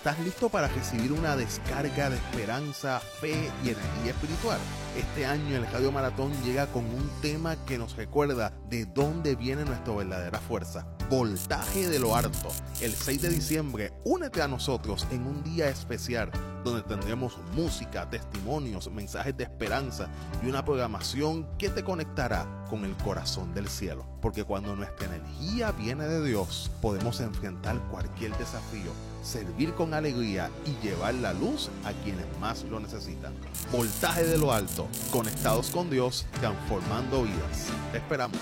¿Estás listo para recibir una descarga de esperanza, fe y energía espiritual? Este año el Radio Maratón llega con un tema que nos recuerda de dónde viene nuestra verdadera fuerza. Voltaje de lo Alto. El 6 de diciembre, únete a nosotros en un día especial donde tendremos música, testimonios, mensajes de esperanza y una programación que te conectará con el corazón del cielo. Porque cuando nuestra energía viene de Dios, podemos enfrentar cualquier desafío, servir con alegría y llevar la luz a quienes más lo necesitan. Voltaje de lo Alto, conectados con Dios, transformando vidas. Te esperamos.